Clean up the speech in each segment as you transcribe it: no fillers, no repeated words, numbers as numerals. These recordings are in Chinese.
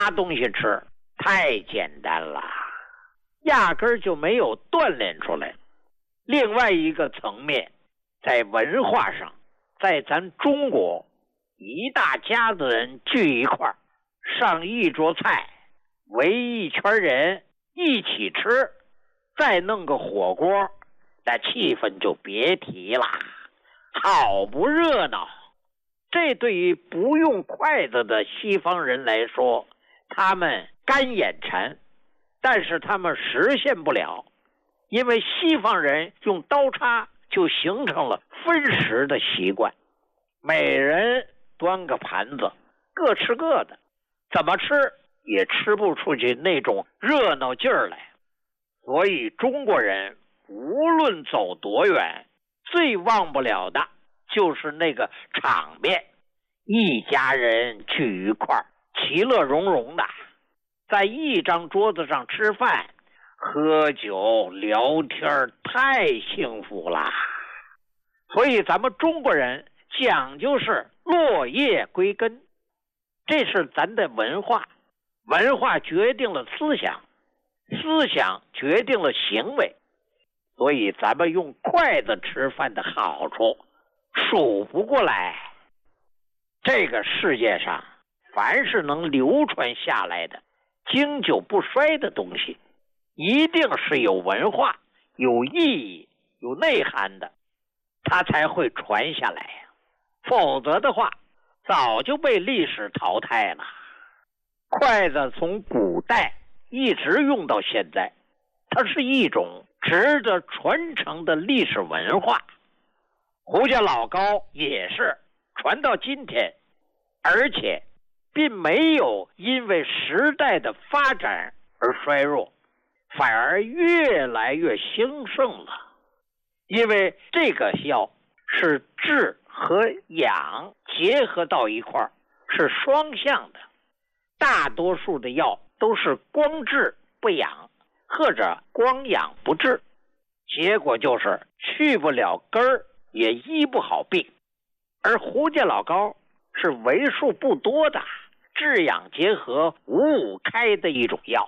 东西吃，太简单了，压根儿就没有锻炼出来。另外一个层面，在文化上，在咱中国，一大家子人聚一块儿，上一桌菜，围一圈人一起吃，再弄个火锅，那气氛就别提了，好不热闹。这对于不用筷子的西方人来说，他们干眼馋，但是他们实现不了，因为西方人用刀叉就形成了分食的习惯，每人端个盘子，各吃各的，怎么吃也吃不出去那种热闹劲儿来。所以中国人无论走多远，最忘不了的就是那个场面，一家人聚一块儿，其乐融融的，在一张桌子上吃饭、喝酒、聊天，太幸福了。所以咱们中国人讲究是落叶归根，这是咱的文化，文化决定了思想，思想决定了行为。所以咱们用筷子吃饭的好处数不过来。这个世界上凡是能流传下来的经久不衰的东西，一定是有文化、有意义、有内涵的，它才会传下来，否则的话早就被历史淘汰了。筷子从古代一直用到现在，它是一种值得传承的历史文化。胡家老高也是传到今天，而且并没有因为时代的发展而衰弱，反而越来越兴盛了。因为这个药是治和养结合到一块儿，是双向的。大多数的药都是光治不养，或者光养不治，结果就是去不了根儿，也医不好病。而胡家老高是为数不多的治养结合5-5开的一种药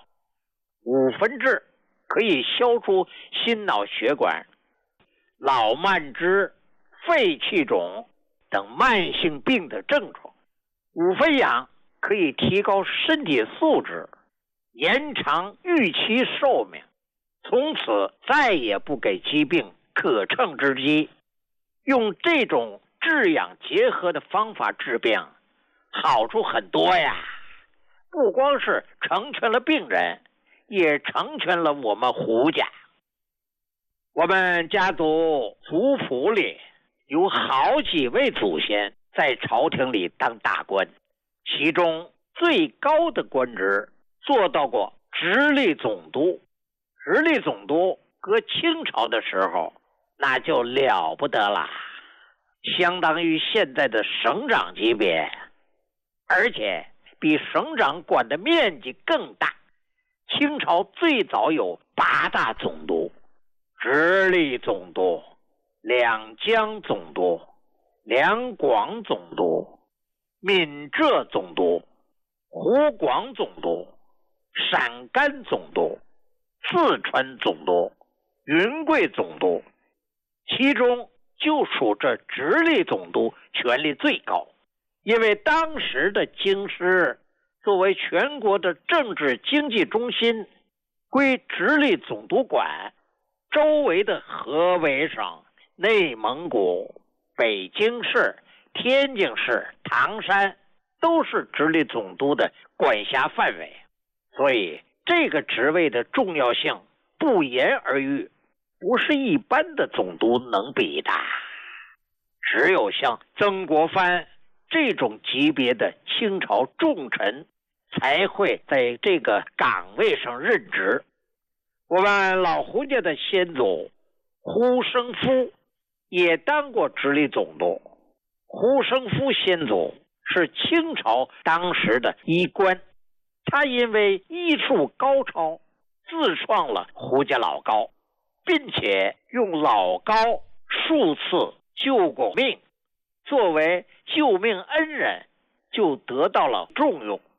，5分治可以消除心脑血管、老慢支、肺气肿等慢性病的症状，5分养可以提高身体素质，延长预期寿命，从此再也不给疾病可乘之机。用这种治养结合的方法治病，好处很多呀，不光是成全了病人，也成全了我们胡家。我们家族族谱里有好几位祖先在朝廷里当大官，其中最高的官职做到过直隶总督。直隶总督搁清朝的时候那就了不得了，相当于现在的省长级别，而且比省长管的面积更大。清朝最早有8大总督：直隶总督、两江总督、两广总督、闽浙总督、湖广总督、陕甘总督、四川总督、云贵总督，其中就属这直隶总督权力最高。因为当时的京师作为全国的政治经济中心，归直隶总督管，周围的河北省、内蒙古、北京市、天津市、唐山都是直隶总督的管辖范围，所以这个职位的重要性不言而喻，不是一般的总督能比的。只有像曾国藩这种级别的清朝重臣才会在这个岗位上任职。我们老胡家的先祖胡生夫也当过直隶总督。胡生夫先祖是清朝当时的医官，他因为医术高超，自创了胡家老高，并且用老高数次救过命，作为救命恩人就得到了重用。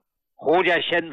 胡家先